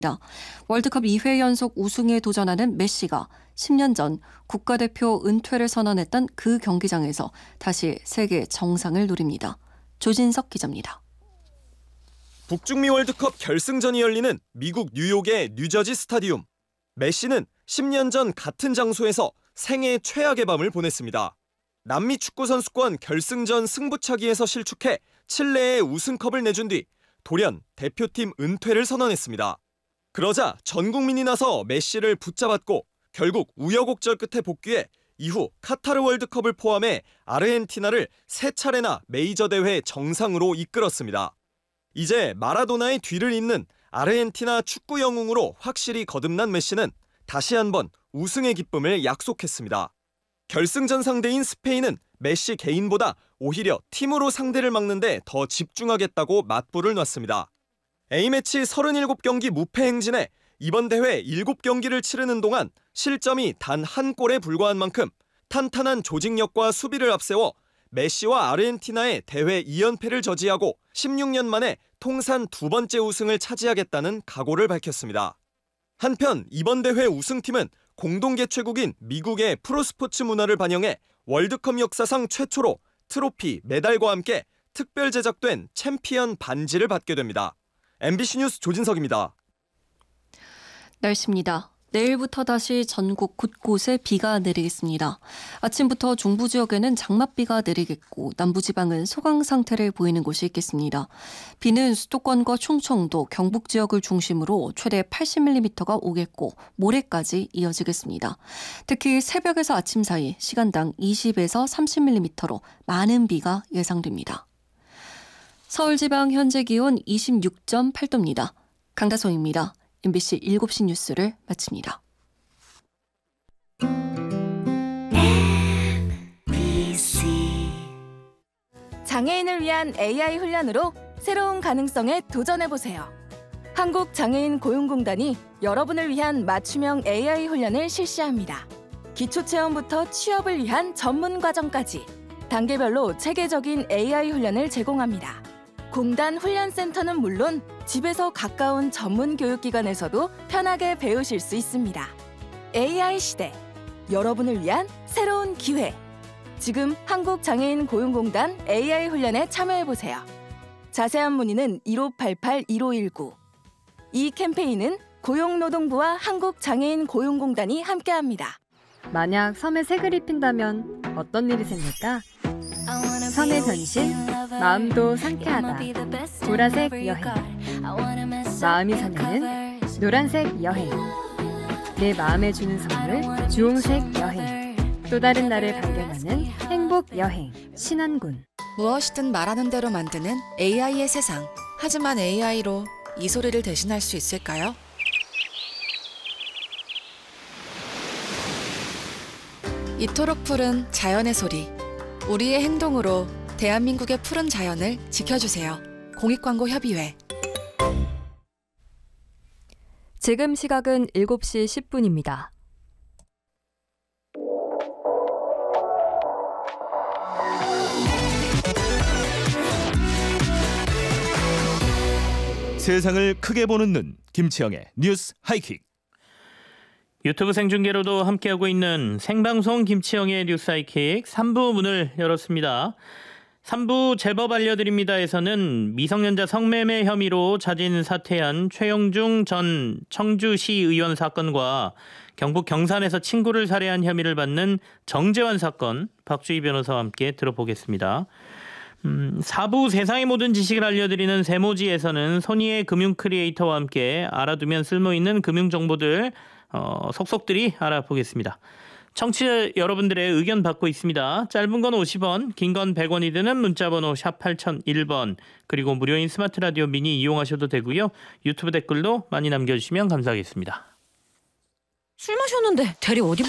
월드컵 2회 연속 우승에 도전하는 메시가 10년 전 국가대표 은퇴를 선언했던 그 경기장에서 다시 세계 정상을 노립니다. 조진석 기자입니다. 북중미 월드컵 결승전이 열리는 미국 뉴욕의 뉴저지 스타디움. 메시는 10년 전 같은 장소에서 생애 최악의 밤을 보냈습니다. 남미 축구선수권 결승전 승부차기에서 실축해 칠레에 우승컵을 내준 뒤 돌연 대표팀 은퇴를 선언했습니다. 그러자 전 국민이 나서 메시를 붙잡았고 결국 우여곡절 끝에 복귀해 이후 카타르 월드컵을 포함해 아르헨티나를 3차례나 메이저 대회 정상으로 이끌었습니다. 이제 마라도나의 뒤를 잇는 아르헨티나 축구 영웅으로 확실히 거듭난 메시는 다시 한번 우승의 기쁨을 약속했습니다. 결승전 상대인 스페인은 메시 개인보다 오히려 팀으로 상대를 막는데 더 집중하겠다고 맞불을 놨습니다. A매치 37경기 무패 행진에 이번 대회 7경기를 치르는 동안 실점이 단 한 골에 불과한 만큼 탄탄한 조직력과 수비를 앞세워 메시와 아르헨티나의 대회 2연패를 저지하고 16년 만에 통산 2번째 우승을 차지하겠다는 각오를 밝혔습니다. 한편 이번 대회 우승팀은 공동 개최국인 미국의 프로스포츠 문화를 반영해 월드컵 역사상 최초로 트로피, 메달과 함께 특별 제작된 챔피언 반지를 받게 됩니다. MBC 뉴스 조진석입니다. 날씨입니다. 내일부터 다시 전국 곳곳에 비가 내리겠습니다. 아침부터 중부 지역에는 장맛비가 내리겠고 남부지방은 소강 상태를 보이는 곳이 있겠습니다. 비는 수도권과 충청도, 경북 지역을 중심으로 최대 80mm가 오겠고 모레까지 이어지겠습니다. 특히 새벽에서 아침 사이 시간당 20에서 30mm로 많은 비가 예상됩니다. 서울지방 현재 기온 26.8도입니다. 강다솜입니다. MBC 7시 뉴스를 마칩니다. 장애인을 위한 AI 훈련으로 새로운 가능성에 도전해보세요. 한국장애인고용공단이 여러분을 위한 맞춤형 AI 훈련을 실시합니다. 기초체험부터 취업을 위한 전문 과정까지 단계별로 체계적인 AI 훈련을 제공합니다. 공단 훈련센터는 물론 집에서 가까운 전문 교육기관에서도 편하게 배우실 수 있습니다. AI 시대, 여러분을 위한 새로운 기회. 지금 한국장애인고용공단 AI 훈련에 참여해보세요. 자세한 문의는 1588-1519. 이 캠페인은 고용노동부와 한국장애인고용공단이 함께합니다. 만약 섬에 색을 입힌다면 어떤 일이 생길까? 섬의 변신, 마음도 상쾌하다. 보라색 여행. 마음이 설레는 노란색 여행. 내 마음에 주는 선물 주홍색 여행. 또 다른 나를 발견하는 행복 여행. 신안군. 무엇이든 말하는 대로 만드는 AI의 세상. 하지만 AI로 이 소리를 대신할 수 있을까요? 이토록 푸른 자연의 소리. 우리의 행동으로 대한민국의 푸른 자연을 지켜주세요. 공익광고협의회. 지금 시각은 7시 10분입니다. 세상을 크게 보는 눈, 김치영의 뉴스 하이킥. 유튜브 생중계로도 함께하고 있는 생방송 김치영의 뉴스 하이킥 3부 문을 열었습니다. 3부 제법 알려드립니다에서는 미성년자 성매매 혐의로 자진 사퇴한 최영중 전 청주시 의원 사건과 경북 경산에서 친구를 살해한 혐의를 받는 정재환 사건, 박주희 변호사와 함께 들어보겠습니다. 4부 세상의 모든 지식을 알려드리는 세모지에서는 손희의 금융 크리에이터와 함께 알아두면 쓸모있는 금융 정보들 속속들이 알아보겠습니다. 청취자 여러분들의 의견 받고 있습니다. 짧은 건 50원, 긴 건 100원이 드는 문자번호 샵 8001번, 그리고 무료인 스마트 라디오 미니 이용하셔도 되고요. 유튜브 댓글도 많이 남겨주시면 감사하겠습니다. 술 마셨는데 대리 어디